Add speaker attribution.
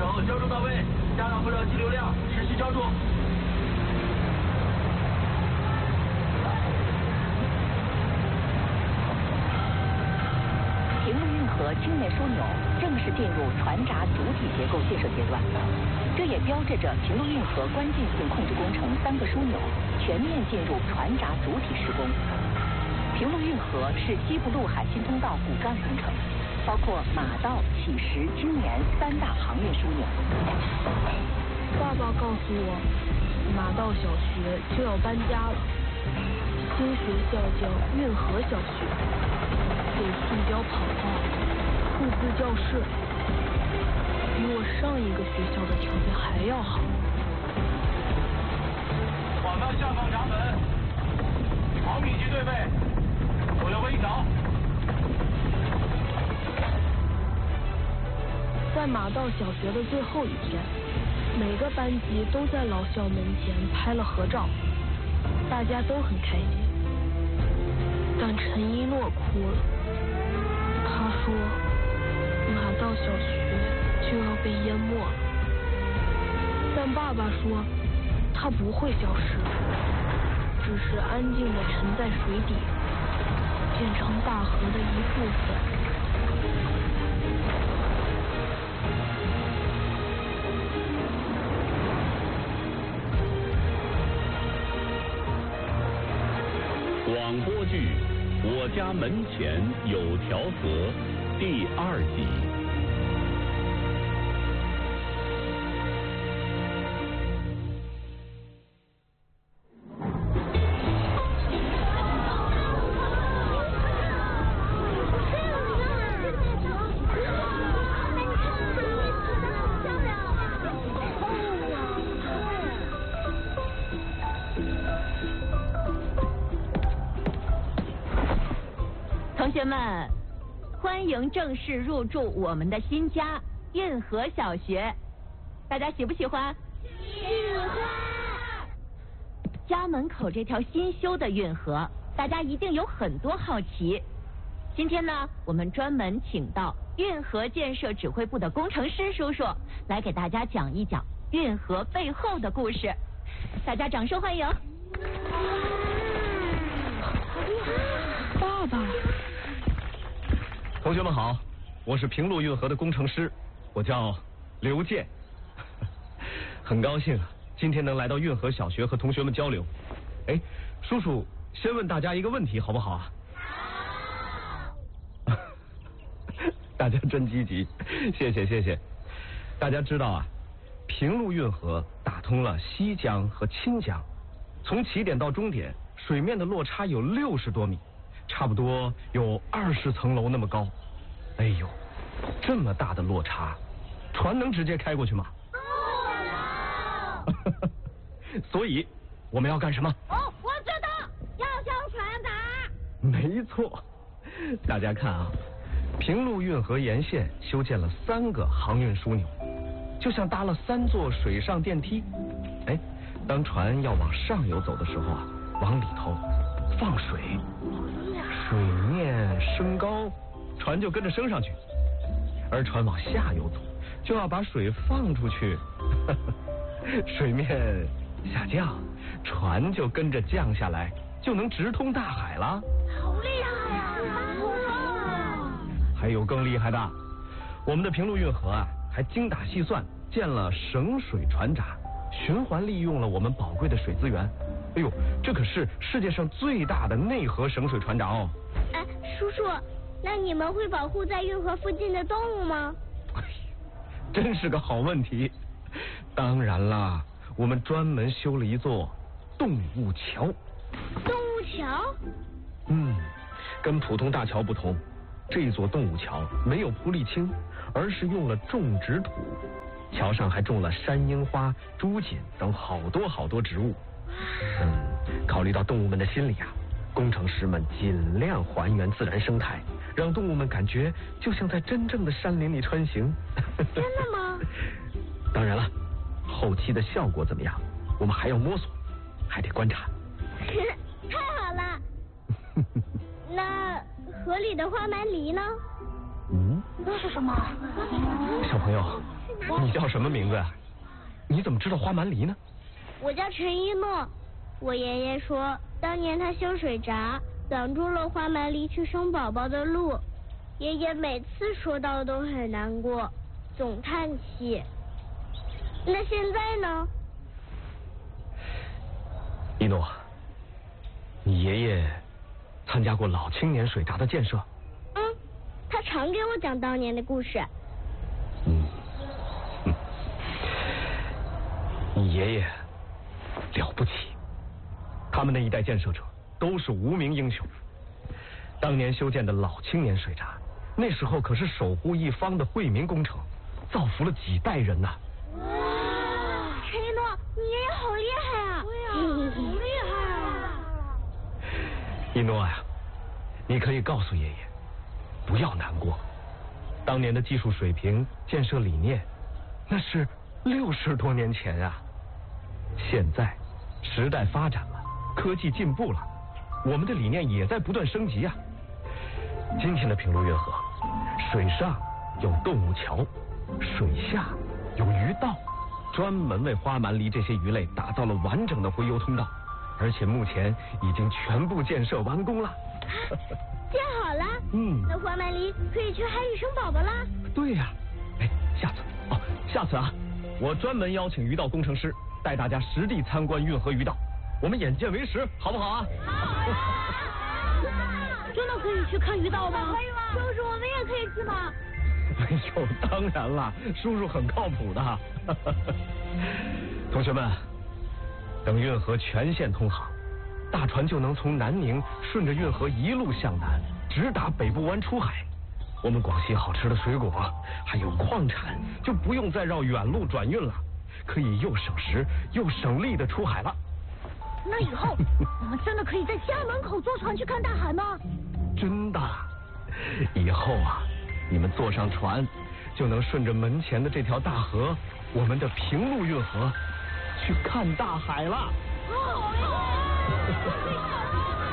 Speaker 1: 口，浇筑到位，加大不了气流量，持续浇筑。
Speaker 2: 平陆运河青面枢纽正式进入船闸主体结构建设阶段，这也标志着平陆运河关键性控制工程3个枢纽全面进入船闸主体施工。平陆运河是西部陆海新通道骨干工程，包括马道、乞石、青年3大航运枢纽。
Speaker 3: 爸爸告诉我，马道小学就要搬家了，新学校叫运河小学。有塑胶跑道、数字教室，比我上一个学校的条件还要好。
Speaker 1: 缓慢下放闸门，航米级队备，左右微调。
Speaker 3: 在马道小学的最后一天，每个班级都在老校门前拍了合照，大家都很开心。但陈一诺哭了。他说马道小学就要被淹没了，但爸爸说它不会消失，只是安静地沉在水底，变成大河的一部分。
Speaker 4: 广播剧《我家门前有条河》第2集。
Speaker 2: 同学们，欢迎正式入住我们的新家运河小学，大家喜不喜欢？
Speaker 5: 喜欢。
Speaker 2: 家门口这条新修的运河，大家一定有很多好奇。今天呢，我们专门请到运河建设指挥部的工程师叔叔来给大家讲一讲运河背后的故事，大家掌声欢迎。
Speaker 3: 爸爸。
Speaker 6: 同学们好，我是平陆运河的工程师，我叫刘健，很高兴今天能来到运河小学和同学们交流。哎，叔叔先问大家一个问题好不好啊？好。大家真积极，谢谢。大家知道啊，平陆运河打通了西江和清江，从起点到终点水面的落差有60多米。差不多有20层楼那么高，哎呦，这么大的落差，船能直接开过去吗？不能。所以我们要干什么？
Speaker 5: 哦，我知道，要修船闸。
Speaker 6: 没错，大家看啊，平陆运河沿线修建了3个航运枢纽，就像搭了3座水上电梯。哎，当船要往上游走的时候啊，往里头放水。水面升高，船就跟着升上去；而船往下游走，就要把水放出去。水面下降，船就跟着降下来，就能直通大海了。
Speaker 5: 好厉害呀！
Speaker 6: 还有更厉害的，我们的平陆运河啊，还精打细算建了省水船闸，循环利用了我们宝贵的水资源。哎呦，这可是世界上最大的内河省水船闸哦！
Speaker 5: 哎，叔叔，那你们会保护在运河附近的动物吗？
Speaker 6: 真是个好问题。当然啦，我们专门修了一座动物桥。
Speaker 5: 动物桥？
Speaker 6: 跟普通大桥不同，这座动物桥没有铺沥青，而是用了种植土，桥上还种了山樱花、朱槿等好多植物。考虑到动物们的心理啊，工程师们尽量还原自然生态，让动物们感觉就像在真正的山林里穿行。
Speaker 5: 真的吗？
Speaker 6: 当然了，后期的效果怎么样，我们还要摸索，还得观察。
Speaker 5: 太好了。那河里的花蛮狸呢？
Speaker 3: 那是什么？
Speaker 6: 小朋友，你叫什么名字呀？你怎么知道花蛮梨呢？
Speaker 5: 我叫陈一诺。我爷爷说，当年他修水闸，挡住了花蛮梨去生宝宝的路。爷爷每次说到都很难过，总叹气。那现在呢？
Speaker 6: 一诺，你爷爷参加过老青年水闸的建设？
Speaker 5: 他常给我讲当年的故事。
Speaker 6: 你爷爷了不起，他们那一代建设者都是无名英雄。当年修建的老青年水闸，那时候可是守护一方的惠民工程，造福了几代人呐。
Speaker 5: 哇，陈一诺，你爷爷好厉害啊！对呀，好厉害啊！
Speaker 6: 一诺呀，你可以告诉爷爷，不要难过。当年的技术水平、建设理念，那是60多年前啊。现在时代发展了，科技进步了，我们的理念也在不断升级啊。今天的平陆运河，水上有动物桥，水下有鱼道，专门为花蛮梨这些鱼类打造了完整的洄游通道，而且目前已经全部建设完工了。
Speaker 5: 建好了？那花蛮梨可以去海里生宝宝啦？
Speaker 6: 对呀，下次啊，我专门邀请鱼道工程师带大家实地参观运河鱼道，我们眼见为实，好不好啊？
Speaker 3: 真的可以去看鱼道吗？
Speaker 5: 可以吗？叔叔，我们也可以去吗？
Speaker 6: 哎呦，当然了，叔叔很靠谱的。同学们，等运河全线通航，大船就能从南宁顺着运河一路向南，直达北部湾出海。我们广西好吃的水果还有矿产就不用再绕远路转运了，可以又省时又省力的出海了。
Speaker 3: 那以后我们真的可以在家门口坐船去看大海吗？
Speaker 6: 真的，以后啊，你们坐上船就能顺着门前的这条大河，我们的平陆运河，去看大海了。